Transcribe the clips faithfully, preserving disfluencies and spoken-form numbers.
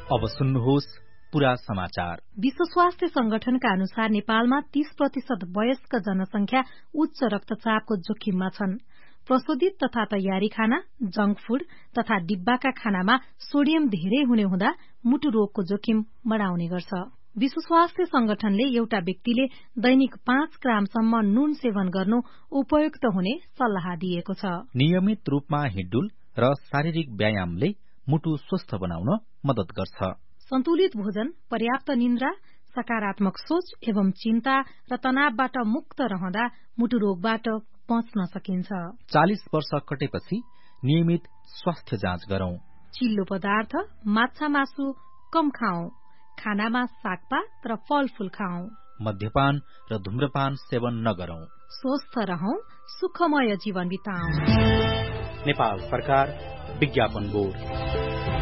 अब सुन्नुहोस् पूरा समाचार। विश्व स्वास्थ्य संगठनका अनुसार नेपालमा तीस प्रतिशत वयस्क जनसंख्या उच्च रक्तचापको जोखिममा छन्। प्रशोधित तथा तयारी खाना, जंक फूड तथा डिब्बाका खानामा सोडियम धेरै हुने हुँदा मुटु रोगको जोखिम बढाउने गर्छ। विश्व स्वास्थ्य संगठनले एउटा व्यक्तिले दैनिक पाँच ग्रामसम्म नुन सेवन गर्नु उपयुक्त हुने सल्लाह दिएको छ। नियमित रूपमा हिँडडुल र शारीरिक व्यायामले मुटु स्वस्थ बनाउन मद्दत गर्छ। सन्तुलित भोजन, पर्याप्त निन्द्रा, सकारात्मक सोच एवं चिन्ता र तनावबाट मुक्त रहँदा मुटु रोगबाट बच्न सकिन्छ। चालीस वर्ष कटेपछि नियमित स्वास्थ्य जाँच गरौं। चिल्लो पदार्थ, माछा मासु कम खाऊ। खानामा सागपात र फलफूल खाऊ। मद्यपान र धूम्रपान सेवन नगरौं। स्वस्थ रहौं, सुखमय जीवन बिताऊ। नेपाल सरकार, विज्ञापन बोर्ड।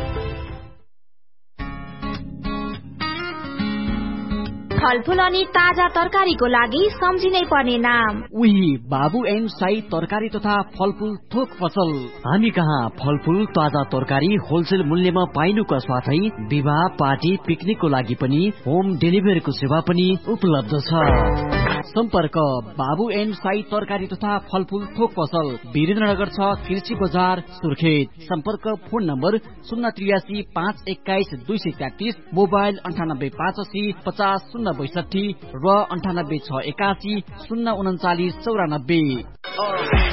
फलफूल अनि ताजा तरकारीको लागि सम्झिनै पर्ने नाम उही बाबु एन्ड साई तरकारी तथा फलफूल थोक पसल। हामी कहाँ फलफूल ताजा तरकारी होलसेल मूल्यमा पाइनुका साथै विवाह पार्टी पिकनिकको लागि पनि होम डेलिभरीको सेवा पनि उपलब्ध छ। सम्पर्क बाबु एन्ड साई तरकारी तथा फलफूल थोक पसल, वीरेन्द्रनगर छ, कृषि बजार, सुर्खेत। सम्पर्क फोन नम्बर शून्य त्रियासी पाँच एक्काइस दुई सय तेत्तिस, मोबाइल अन्ठानब्बे पाँच असी पचास शून्य बैसठी र अन्ठानब्बे छ एकासी शून्य उन्चालिस चौरानब्बे।